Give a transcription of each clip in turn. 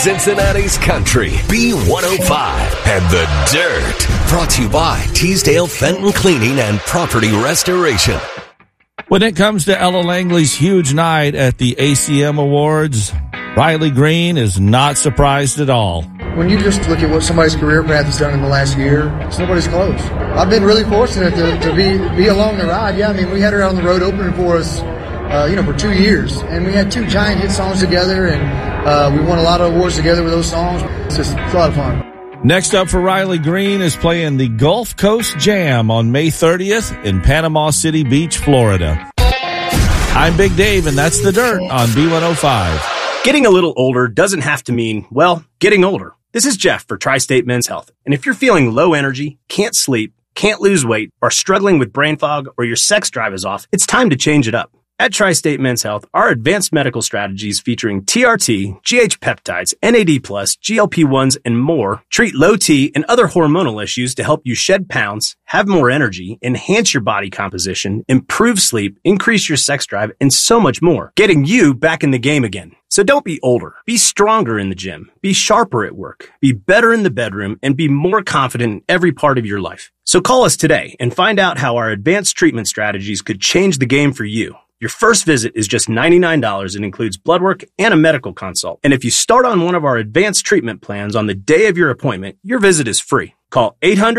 Cincinnati's Country, B105, and The Dirt. Brought to you by Teasdale Fenton Cleaning and Property Restoration. When it comes to Ella Langley's huge night at the ACM Awards, Riley Green is not surprised at all. When you just look at what somebody's career path has done in the last year, it's nobody's close. I've been really fortunate to be along the ride. Yeah, I mean, we had her out on the road opening for us, for 2 years. And we had 2 giant hit songs together, and we won a lot of awards together with those songs. It's a lot of fun. Next up for Riley Green is playing the Gulf Coast Jam on May 30th in Panama City Beach, Florida. I'm Big Dave, and that's The Dirt on B105. Getting a little older doesn't have to mean, getting older. This is Jeff for Tri-State Men's Health. And if you're feeling low energy, can't sleep, can't lose weight, or struggling with brain fog, or your sex drive is off, it's time to change it up. At Tri-State Men's Health, our advanced medical strategies featuring TRT, GH peptides, NAD+, GLP-1s, and more treat low T and other hormonal issues to help you shed pounds, have more energy, enhance your body composition, improve sleep, increase your sex drive, and so much more, getting you back in the game again. So don't be older. Be stronger in the gym. Be sharper at work. Be better in the bedroom, and be more confident in every part of your life. So call us today and find out how our advanced treatment strategies could change the game for you. Your first visit is just $99 and includes blood work and a medical consult. And if you start on one of our advanced treatment plans on the day of your appointment, your visit is free. Call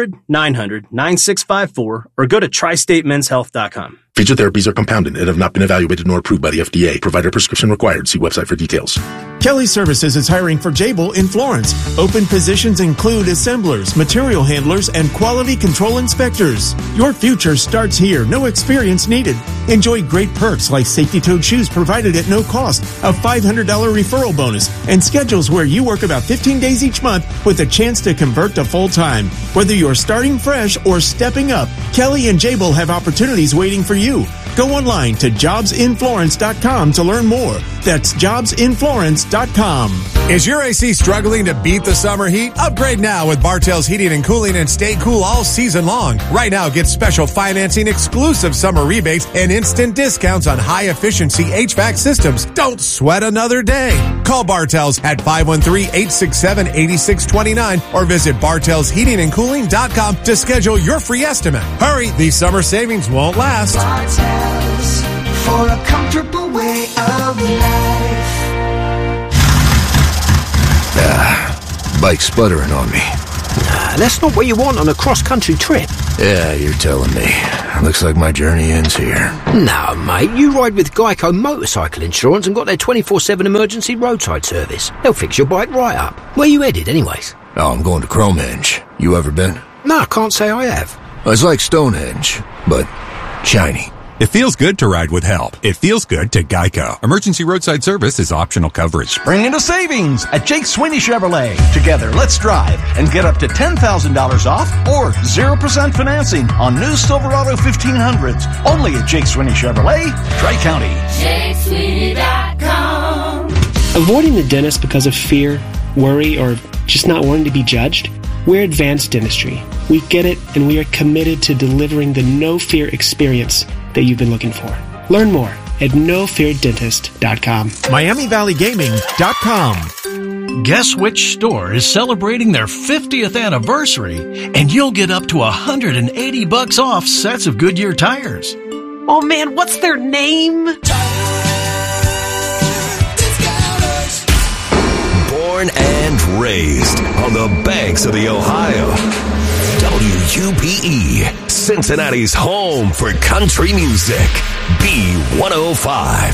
800-900-9654 or go to tristatemenshealth.com. Feature therapies are compounded and have not been evaluated nor approved by the FDA. Provider prescription required. See website for details. Kelly Services is hiring for Jabil in Florence. Open positions include assemblers, material handlers, and quality control inspectors. Your future starts here. No experience needed. Enjoy great perks like safety-toed shoes provided at no cost, a $500 referral bonus, and schedules where you work about 15 days each month with a chance to convert to full-time. Whether you're starting fresh or stepping up, Kelly and Jabil have opportunities waiting for you. Go online to jobsinflorence.com to learn more. That's jobsinflorence.com. Is your AC struggling to beat the summer heat? Upgrade now with Bartell's Heating and Cooling and stay cool all season long. Right now, get special financing, exclusive summer rebates, and instant discounts on high-efficiency HVAC systems. Don't sweat another day. Call Bartell's at 513-867-8629 or visit bartellsheatingandcooling.com to schedule your free estimate. Hurry, these summer savings won't last. Bartell's, for a comfortable way of life. Bike sputtering on me. Nah, that's not what you want on a cross-country trip. Yeah, you're telling me. Looks like my journey ends here. No, mate, you ride with Geico Motorcycle Insurance and got their 24/7 emergency roadside service. They'll fix your bike right up. Where you headed, anyways? Oh, I'm going to Cromenge. You ever been? No, I can't say I have. It's like Stonehenge, but shiny. It feels good to ride with help. It feels good to Geico. Emergency roadside service is optional coverage. Spring into savings at Jake Sweeney Chevrolet. Together, let's drive and get up to $10,000 off or 0% financing on new Silverado 1500s. Only at Jake Sweeney Chevrolet, Tri-County. JakeSweeney.com. Avoiding the dentist because of fear, worry, or just not wanting to be judged? We're Advanced Dentistry. We get it, and we are committed to delivering the no-fear experience that you've been looking for. Learn more at nofeardentist.com. MiamiValleyGaming.com. Guess which store is celebrating their 50th anniversary, and you'll get up to $180 off sets of Goodyear tires. Oh man, what's their name? Born and raised on the banks of the Ohio. WUPE, Cincinnati's home for country music. B105.